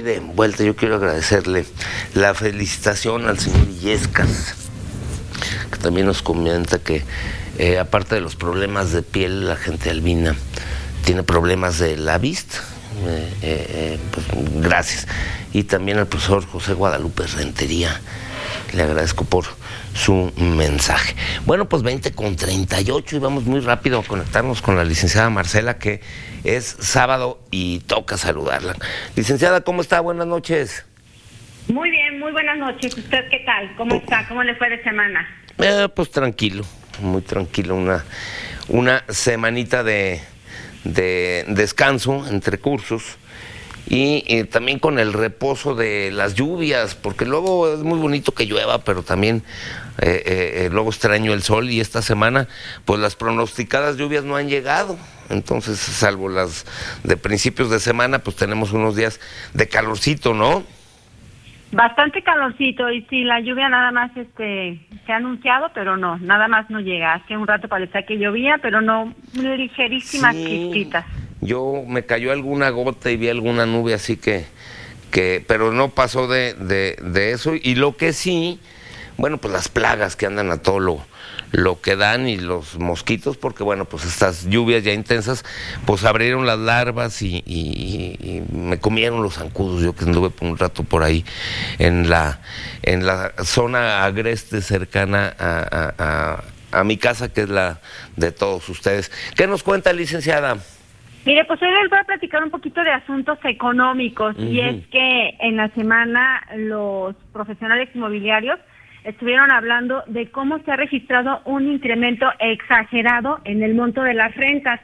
de vuelta, yo quiero agradecerle la felicitación al señor Illescas, que también nos comenta que aparte de los problemas de piel, la gente albina tiene problemas de la vista. Pues gracias. Y también al profesor José Guadalupe Rentería, le agradezco por su mensaje. Bueno, pues 20:38 y vamos muy rápido a conectarnos con la licenciada Marcela, que es sábado y toca saludarla. Licenciada, ¿cómo está? Buenas noches. Muy bien, muy buenas noches. ¿Usted qué tal? ¿Cómo está? ¿Cómo le fue de semana? Pues tranquilo, muy tranquilo. Una semanita de descanso entre cursos y también con el reposo de las lluvias, porque luego es muy bonito que llueva, pero también luego extraño el sol, y esta semana pues las pronosticadas lluvias no han llegado. Entonces, salvo las de principios de semana, pues tenemos unos días de calorcito, ¿no? Bastante calorcito, y sí, la lluvia nada más se ha anunciado, pero no, nada más no llega. Hace un rato parecía que llovía, pero no, ligerísimas chispitas. Yo me cayó alguna gota y vi alguna nube, así que pero no pasó de eso. Y lo que sí, bueno, pues las plagas que andan a todo lo que dan, y los mosquitos, porque bueno, pues estas lluvias ya intensas, pues abrieron las larvas y me comieron los zancudos. Yo que anduve por un rato por ahí en la zona agreste cercana a mi casa, que es la de todos ustedes. ¿Qué nos cuenta, licenciada? Mire, pues hoy les voy a platicar un poquito de asuntos económicos. Y es que en la semana los profesionales inmobiliarios estuvieron hablando de cómo se ha registrado un incremento exagerado en el monto de las rentas,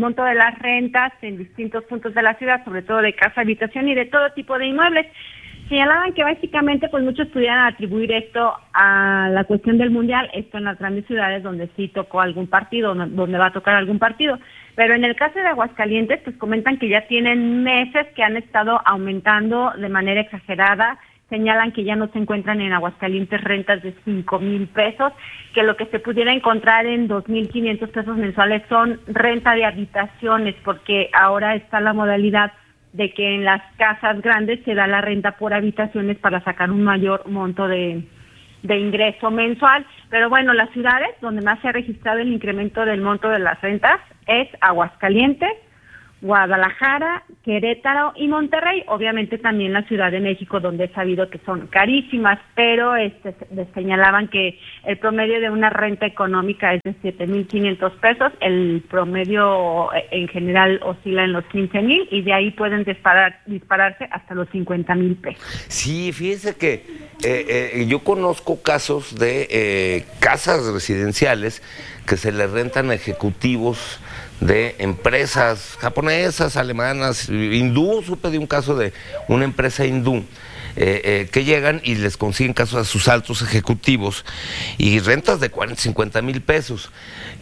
en distintos puntos de la ciudad, sobre todo de casa, habitación y de todo tipo de inmuebles. Señalaban que básicamente pues muchos pudieran atribuir esto a la cuestión del mundial, esto en las grandes ciudades donde sí tocó algún partido, donde va a tocar algún partido. Pero en el caso de Aguascalientes, pues comentan que ya tienen meses que han estado aumentando de manera exagerada. Señalan que ya no se encuentran en Aguascalientes rentas de 5,000 pesos, que lo que se pudiera encontrar en 2,500 pesos mensuales son renta de habitaciones, porque ahora está la modalidad de que en las casas grandes se da la renta por habitaciones para sacar un mayor monto de ingreso mensual. Pero bueno, las ciudades donde más se ha registrado el incremento del monto de las rentas es Aguascalientes, Guadalajara, Querétaro y Monterrey. Obviamente también la Ciudad de México, donde he sabido que son carísimas, pero señalaban que el promedio de una renta económica es de 7,500 pesos, el promedio en general oscila en los 15,000 y de ahí pueden dispararse hasta los 50,000 pesos. Sí, fíjese que yo conozco casos de casas residenciales que se les rentan a ejecutivos de empresas japonesas, alemanas, hindú. Supe de un caso de una empresa hindú que llegan y les consiguen casos a sus altos ejecutivos y rentas de 40, 50 mil pesos.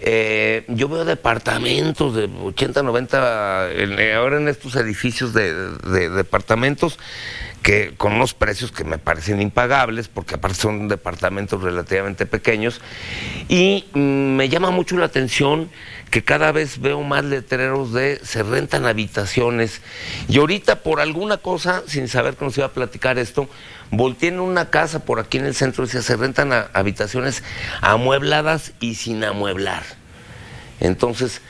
Yo veo departamentos de 80, 90, ahora en estos edificios de departamentos, que con unos precios que me parecen impagables, porque aparte son departamentos relativamente pequeños, y me llama mucho la atención que cada vez veo más letreros de se rentan habitaciones. Y ahorita, por alguna cosa, sin saber que nos iba a platicar esto, volteé en una casa por aquí en el centro y se rentan habitaciones amuebladas y sin amueblar. Entonces,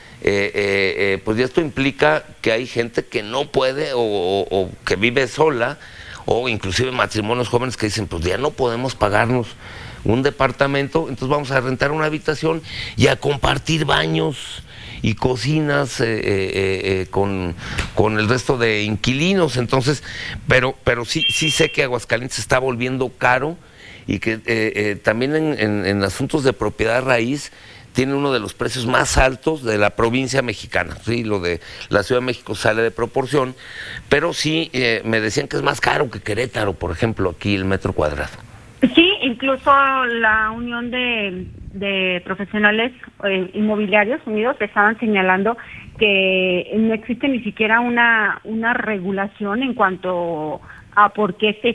pues ya esto implica que hay gente que no puede o que vive sola, o inclusive matrimonios jóvenes que dicen, pues ya no podemos pagarnos un departamento, entonces vamos a rentar una habitación y a compartir baños y cocinas con el resto de inquilinos. Entonces, pero sí sé que Aguascalientes se está volviendo caro, y que también en asuntos de propiedad raíz tiene uno de los precios más altos de la provincia mexicana. Sí, lo de la Ciudad de México sale de proporción, pero sí me decían que es más caro que Querétaro, por ejemplo, aquí el metro cuadrado. Sí, incluso la Unión de Profesionales Inmobiliarios Unidos estaban señalando que no existe ni siquiera una regulación en cuanto a por qué se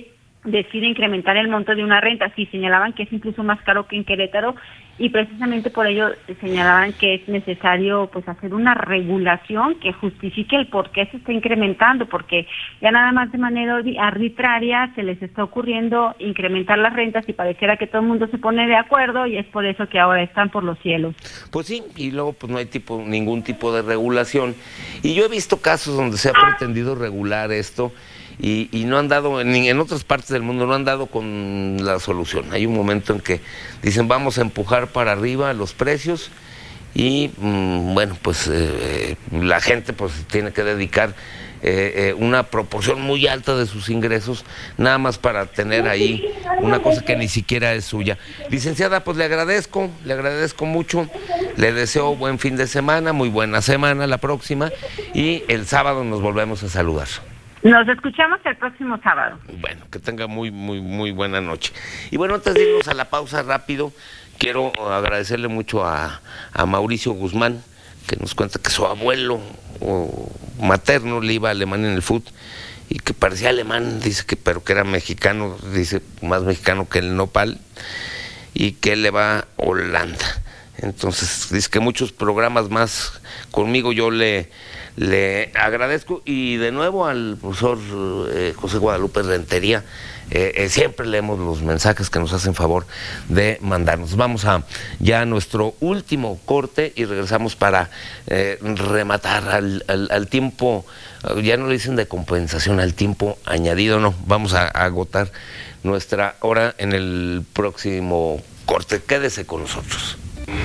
decide incrementar el monto de una renta. Sí, señalaban que es incluso más caro que en Querétaro, y precisamente por ello señalaban que es necesario pues hacer una regulación que justifique el por qué se está incrementando, porque ya nada más de manera arbitraria se les está ocurriendo incrementar las rentas y pareciera que todo el mundo se pone de acuerdo, y es por eso que ahora están por los cielos. Pues sí, y luego pues no hay ningún tipo de regulación, y yo he visto casos donde se ha pretendido regular esto y no han dado, en otras partes del mundo no han dado con la solución. Hay un momento en que dicen vamos a empujar para arriba los precios y bueno, pues la gente pues tiene que dedicar una proporción muy alta de sus ingresos nada más para tener ahí una cosa que ni siquiera es suya. Licenciada, pues le agradezco mucho, le deseo buen fin de semana, muy buena semana la próxima, y el sábado nos volvemos a saludar. Nos escuchamos el próximo sábado. Bueno, que tenga muy buena noche. Y bueno, antes de irnos a la pausa rápido, quiero agradecerle mucho a Mauricio Guzmán, que nos cuenta que su abuelo materno le iba a Alemania en el fútbol y que parecía alemán, dice que pero que era mexicano, dice más mexicano que el nopal, y que él le va a Holanda. Entonces dice que muchos programas más conmigo, yo le agradezco, y de nuevo al profesor José Guadalupe Rentería, siempre leemos los mensajes que nos hacen favor de mandarnos. Vamos a ya nuestro último corte y regresamos para rematar al tiempo, ya no le dicen de compensación, al tiempo añadido, no, vamos a agotar nuestra hora en el próximo corte. Quédese con nosotros.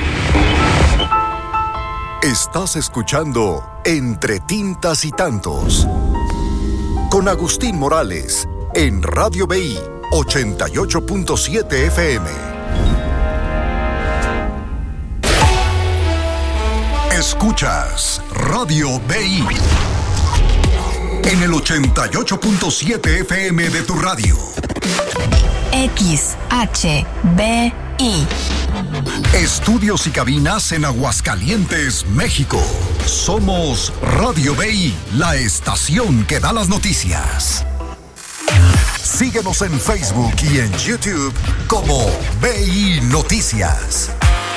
Estás escuchando Entre Tintas y Tantos con Agustín Morales en Radio BI 88.7 FM. Escuchas Radio BI en el 88.7 FM de tu radio. XHBI. Estudios y cabinas en Aguascalientes, México. Somos Radio BI, la estación que da las noticias. Síguenos en Facebook y en YouTube como BI Noticias.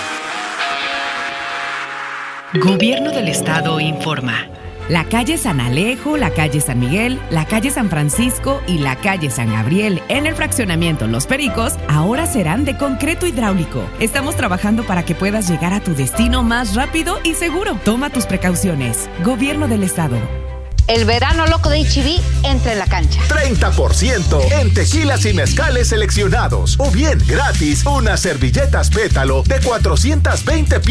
Gobierno del Estado informa. La calle San Alejo, la calle San Miguel, la calle San Francisco y la calle San Gabriel en el fraccionamiento Los Pericos ahora serán de concreto hidráulico. Estamos trabajando para que puedas llegar a tu destino más rápido y seguro. Toma tus precauciones. Gobierno del Estado. El verano loco de H-E-B entra en la cancha. 30% en tequilas y mezcales seleccionados. O bien, gratis, unas servilletas pétalo de 420 piezas.